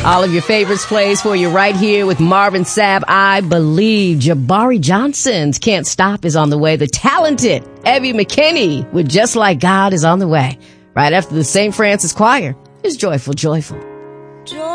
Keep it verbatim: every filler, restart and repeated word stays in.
All of your favorites plays for you right here with Marvin Sapp. I Believe. Jabari Johnson's Can't Stop is on the way. The talented Evie McKinney with Just Like God is on the way. Right after the Saint Francis Choir is Joyful, Joyful.